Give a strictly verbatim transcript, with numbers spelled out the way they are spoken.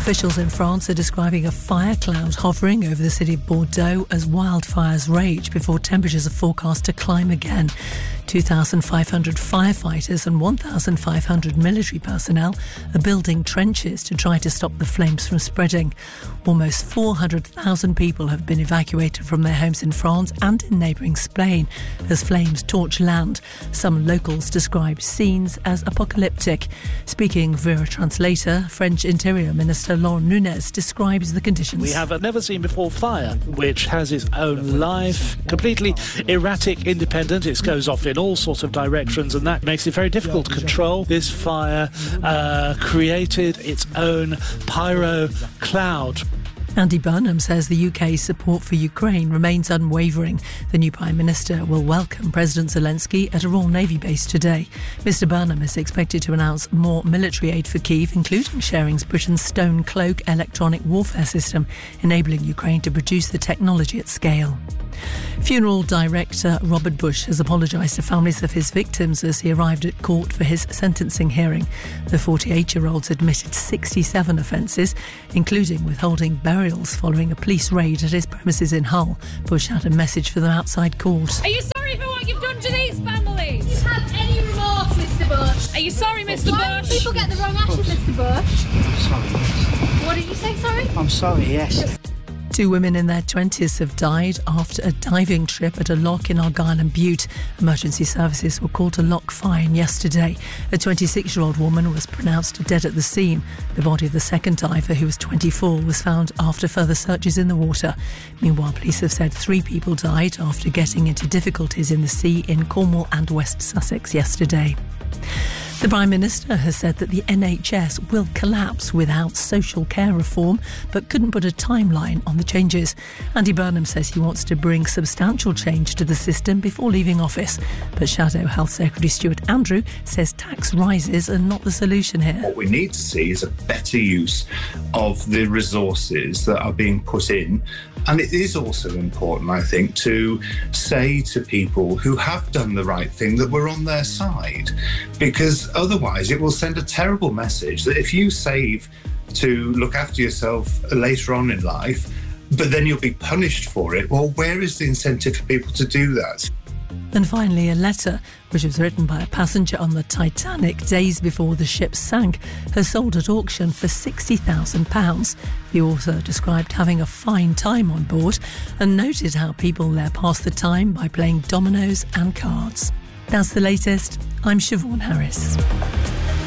Officials in France are describing a fire cloud hovering over the city of Bordeaux as wildfires rage before temperatures are forecast to climb again. two thousand five hundred firefighters and one thousand five hundred military personnel are building trenches to try to stop the flames from spreading. Almost four hundred thousand people have been evacuated from their homes in France and in neighbouring Spain as flames torch land. Some locals describe scenes as apocalyptic. Speaking via a translator, French Interior Minister Laurent Nunez describes the conditions. We have a never-seen-before fire, which has its own life, completely erratic, independent. It goes off in all sorts of directions, and that makes it very difficult to control. This fire uh, created its own pyro cloud. Andy Burnham says the U K's support for Ukraine remains unwavering. The new Prime Minister will welcome President Zelensky at a Royal Navy base today. Mister Burnham is expected to announce more military aid for Kyiv, including sharing Britain's Stone Cloak electronic warfare system, enabling Ukraine to produce the technology at scale. Funeral director Robert Bush has apologised to families of his victims as he arrived at court for his sentencing hearing. The forty-eight-year-old's admitted sixty-seven offences, including withholding burials following a police raid at his premises in Hull. Bush had a message for them outside court. Are you sorry for what you've done to these families? Do you have any remorse, Mister Bush? Are you sorry, Mister Why Bush? do people get the wrong ashes, Mister Bush? I'm sorry, yes. What did you say, sorry? I'm sorry, yes. Two women in their twenties have died after a diving trip at a loch in Argyll and Bute. Emergency services were called to Loch Fyne yesterday. A twenty-six-year-old woman was pronounced dead at the scene. The body of the second diver, who was twenty-four, was found after further searches in the water. Meanwhile, police have said three people died after getting into difficulties in the sea in Cornwall and West Sussex yesterday. The Prime Minister has said that the N H S will collapse without social care reform, but couldn't put a timeline on the changes. Andy Burnham says he wants to bring substantial change to the system before leaving office. But Shadow Health Secretary Stuart Andrew says tax rises are not the solution here. What we need to see is a better use of the resources that are being put in. And it is also important, I think, to say to people who have done the right thing that we're on their side, because otherwise it will send a terrible message that if you save to look after yourself later on in life, but then you'll be punished for it, well, where is the incentive for people to do that? And finally, a letter which was written by a passenger on the Titanic days before the ship sank has sold at auction for sixty thousand pounds. The author described having a fine time on board and noted how people there passed the time by playing dominoes and cards. That's the latest. I'm Siobhan Harris.